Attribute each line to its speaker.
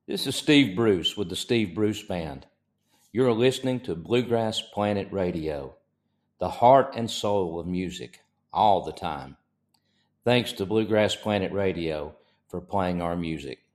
Speaker 1: This is Steve Bruce with the Steve Bruce Band. You're listening to Bluegrass Planet Radio, the heart and soul of music, all the time. Thanks to Bluegrass Planet Radio for playing our music.